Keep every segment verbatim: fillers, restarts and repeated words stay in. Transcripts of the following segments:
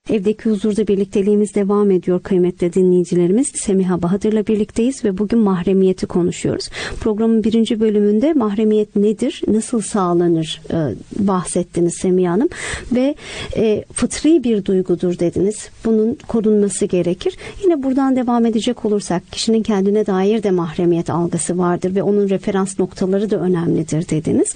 Evdeki Huzur'da birlikteliğimiz devam ediyor kıymetli dinleyicilerimiz. Semiha Bahadır'la birlikteyiz ve bugün mahremiyeti konuşuyoruz. Programın birinci bölümünde mahremiyet nedir, nasıl sağlanır e, bahsettiniz Semiha Hanım. Ve e, fıtri bir duygudur dediniz. Bunun korunması gerekir. Yine buradan devam edecek olursak kişinin kendine dair de mahremiyet algısı vardır ve onun referans noktaları da önemlidir dediniz.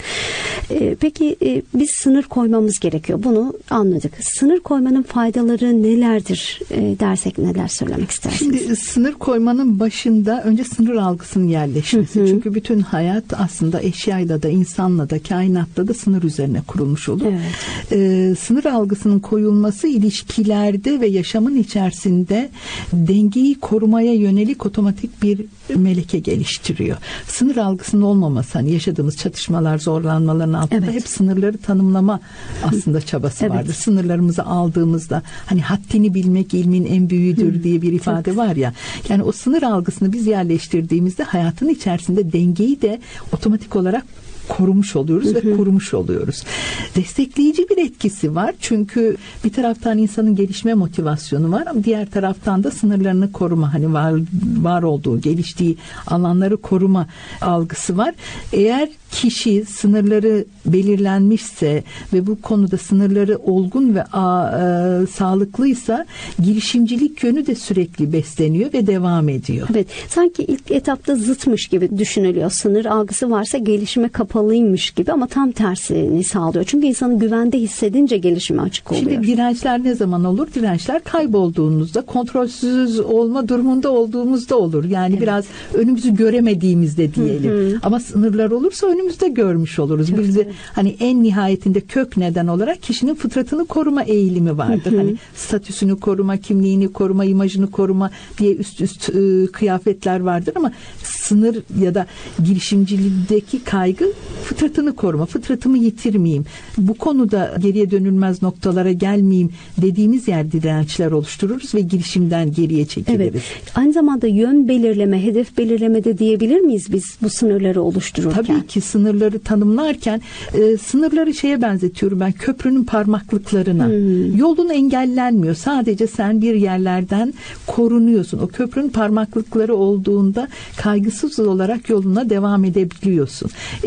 E, peki e, biz sınır koymamız gerekiyor. Bunu anladık. Sınır koymanın faydaları nelerdir e, dersek neler söylemek istersiniz? Şimdi sınır koymanın başında önce sınır algısının yerleşmesi. Hı hı. Çünkü bütün hayat aslında eşyayla da insanla da kainatla da sınır üzerine kurulmuş olur. Evet. Ee, sınır algısının koyulması ilişkilerde ve yaşamın içerisinde dengeyi korumaya yönelik otomatik bir meleke geliştiriyor. Sınır algısının olmaması, hani yaşadığımız çatışmalar, zorlanmaların altında evet. hep sınırları tanımlama aslında çabası evet. vardır. Sınırlarımızı aldığımızda hani haddini bilmek ilmin en büyüğüdür Hı, diye bir ifade çok. var ya. Yani o sınır algısını biz yerleştirdiğimizde hayatın içerisinde dengeyi de otomatik olarak korumuş oluyoruz hı hı. ve korumuş oluyoruz. Destekleyici bir etkisi var. Çünkü bir taraftan insanın gelişme motivasyonu var ama diğer taraftan da sınırlarını koruma, hani var var olduğu, geliştiği alanları koruma algısı var. Eğer kişi sınırları belirlenmişse ve bu konuda sınırları olgun ve a, e, sağlıklıysa girişimcilik yönü de sürekli besleniyor ve devam ediyor. Evet. Sanki ilk etapta zıtmış gibi düşünülüyor. Sınır algısı varsa gelişime kapalıymış gibi ama tam tersini sağlıyor. Çünkü insanı güvende hissedince gelişime açık oluyor. Şimdi dirençler ne zaman olur? Dirençler kaybolduğumuzda, kontrolsüz olma durumunda olduğumuzda olur. Yani evet. biraz önümüzü göremediğimizde diyelim. Hı hı. Ama sınırlar olursa önümüzde görmüş oluruz. Çok Biz de hani en nihayetinde kök neden olarak kişinin fıtratını koruma eğilimi vardır. Hı hı. Hani statüsünü koruma, kimliğini koruma, imajını koruma diye üst üst e, kıyafetler vardır ama sınır ya da girişimcilikteki kaygı fıtratını koruma, fıtratımı yitirmeyeyim, bu konuda geriye dönülmez noktalara gelmeyeyim dediğimiz yer dirençler oluştururuz ve girişimden geriye çekiliriz. Evet. Aynı zamanda yön belirleme, hedef belirleme de diyebilir miyiz biz bu sınırları oluştururken? Tabii ki sınırları tanımlarken e, sınırları şeye benzetiyorum ben, köprünün parmaklıklarına. Hmm. Yolun engellenmiyor. Sadece sen bir yerlerden korunuyorsun. O köprünün parmaklıkları olduğunda kaygısız olarak yoluna devam edebiliyorsun.